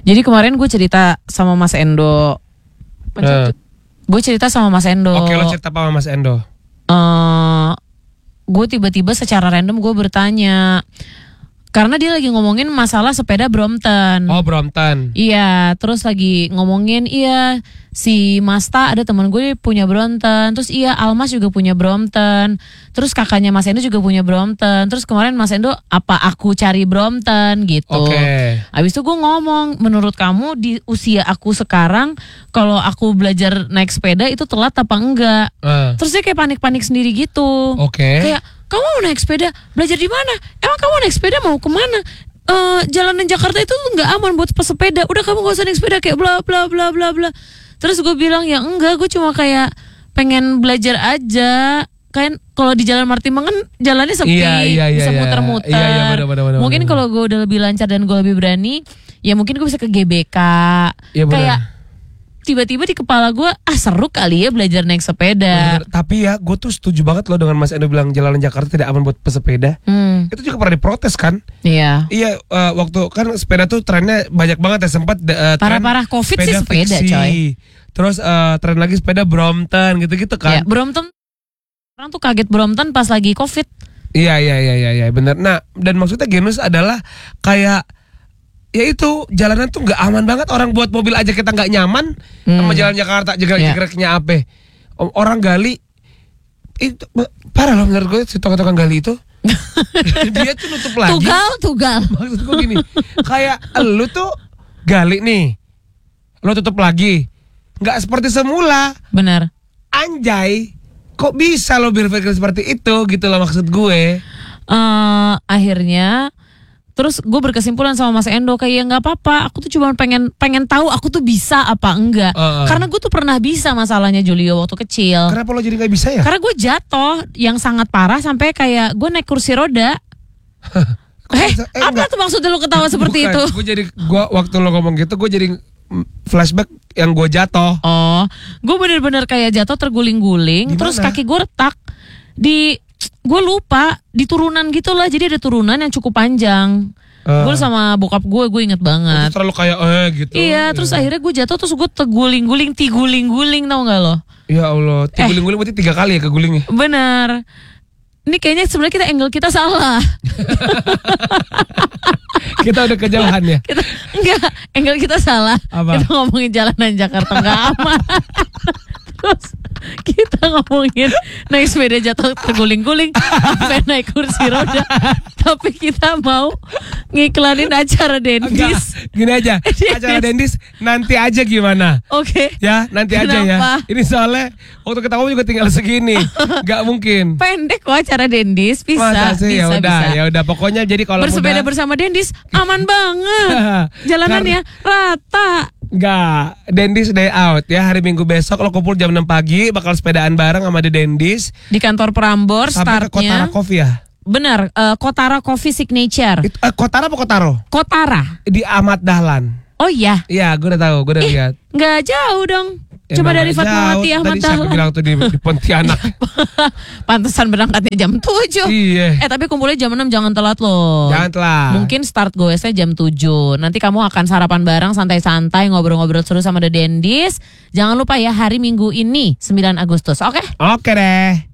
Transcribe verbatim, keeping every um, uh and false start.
Jadi kemarin gue cerita sama Mas Endo. Uh. Gue cerita sama Mas Endo. Oke, lo cerita apa sama Mas Endo? Uh, gue tiba-tiba secara random gue bertanya. Karena dia lagi ngomongin masalah sepeda Brompton. Oh, Brompton. Iya, terus lagi ngomongin iya si Masta ada teman gue punya Brompton. Terus iya Almas juga punya Brompton. Terus kakaknya Mas Endo juga punya Brompton. Terus kemarin Mas Endo apa aku cari Brompton gitu. Oke. Okay. Abis itu gue ngomong, menurut kamu di usia aku sekarang kalau aku belajar naik sepeda itu telat apa enggak? Uh. Terus dia kayak panik-panik sendiri gitu. Oke. Okay. Kayak kamu mau naik sepeda, belajar di mana? Emang kamu naik sepeda mau kemana? Uh, jalanan Jakarta itu nggak aman buat pesepeda. Udah kamu gak usah naik sepeda kayak bla bla bla bla bla. Terus gue bilang ya enggak, gue cuma kayak pengen belajar aja. Kan kalau di Jalan Martimang kan jalannya sepi, iya, iya, iya, bisa iya. muter-muter. Iya, iya, bener, bener, bener, mungkin kalau gue udah lebih lancar dan gue lebih berani, ya mungkin gue bisa ke G B K. Iya, kayak tiba-tiba di kepala gue, ah seru kali ya belajar naik sepeda. Bener. Tapi ya gue tuh setuju banget loh dengan Mas Endo bilang jalanan Jakarta tidak aman buat pesepeda. Hmm. Itu juga pernah diprotes kan? Iya. Iya, uh, waktu kan sepeda tuh trennya banyak banget ya, sempat uh, parah-parah Covid sepeda sih sepeda fiksi. coy. Terus uh, tren lagi sepeda Brompton gitu-gitu kan? Ya, Brompton. Orang tuh kaget Brompton pas lagi Covid. Iya iya iya iya ya, benar. Nah, dan maksudnya Genus adalah kayak ya itu jalanan tuh nggak aman banget, orang buat mobil aja kita nggak nyaman hmm. sama jalan Jakarta jegrek-jegreknya apa? Orang gali itu parah loh menurut gue si tukang-tukang gali itu. Dia tuh nutup lagi. Tugal, tugal. Maksud gue gini, kayak lu tuh gali nih, lu tutup lagi, nggak seperti semula. Benar. Anjay, kok bisa lo berpikir seperti itu gitu loh maksud gue. Uh, akhirnya terus gue berkesimpulan sama Mas Endo kayak nggak apa-apa, aku tuh cuma pengen pengen tahu aku tuh bisa apa enggak. Uh, uh. Karena gue tuh pernah bisa masalahnya Julio waktu kecil. Kenapa lo jadi nggak bisa ya? Karena gue jatuh yang sangat parah sampai kayak gue naik kursi roda. eh, eh apa enggak. Tuh maksudnya lo ketawa seperti Bukan, itu? Gue jadi gue waktu lo ngomong gitu gue jadi flashback yang gue jatuh. Oh, gue bener-bener kayak jatuh terguling-guling, terus kaki gue retak di, gue lupa di turunan gitulah, jadi ada turunan yang cukup panjang. Uh. Gue sama bokap gue, gue inget banget. Oh, terlalu kayak eh gitu. Iya, terus ya. Akhirnya gue jatuh terus gue terguling-guling, tiguling-guling, tau gak lo? Ya Allah, tiguling-guling eh. berarti tiga kali ya kegulingnya. Bener. Ini kayaknya sebenarnya kita angle kita salah. Kita udah kejauhan ya? Kita, enggak, angle kita salah. Apa? Kita ngomongin jalanan Jakarta nggak aman. Terus kita ngomongin naik sepeda jatuh terguling-guling, sampai naik kursi roda. Tapi kita mau ngiklanin acara Dendis. Enggak, gini aja, acara Dendis nanti aja gimana? Oke. Okay. Ya, nanti Kenapa? aja ya. Ini soalnya waktu kita ngomong juga tinggal segini, nggak mungkin. Pendek kok acara Dendis, bisa. Masa sih? Bisa, ya udah, bisa. ya udah. Pokoknya jadi kalau bersepeda udah... bersama Dendis aman banget. Jalanannya rata. Enggak, Dendis day out ya. Hari Minggu besok lo kumpul jam enam pagi, bakal sepedaan bareng sama The Dendis di kantor Prambors. Sampai startnya ke Kotara Coffee ya. Benar, uh, Kotara Coffee Signature. It, uh, Kotara apa Kotaro? Kotara. Di Ahmad Dahlan. Oh iya. Iya, gue udah tahu, gue udah Ih, lihat. Nggak jauh dong. Ya, coba dari Fatmawati Ahmad Dahlan. Tadi siapa bilang tuh di, di Pontianak. Pantesan berangkatnya jam tujuh. Iya. Eh tapi kumpulnya jam enam, jangan telat loh. Jangan telat. Mungkin start goesnya jam tujuh. Nanti kamu akan sarapan bareng santai-santai, ngobrol-ngobrol seru sama The Dendis. Jangan lupa ya hari Minggu ini sembilan Agustus. Oke? Okay? Oke okay deh.